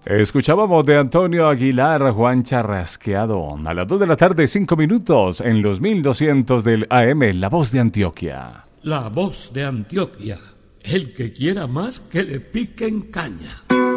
Escuchábamos de Antonio Aguilar, Juan Charrasqueado, a las 2 de la tarde, 5 minutos, en los 1200 del AM, La Voz de Antioquia. La Voz de Antioquia, el que quiera más que le piquen caña.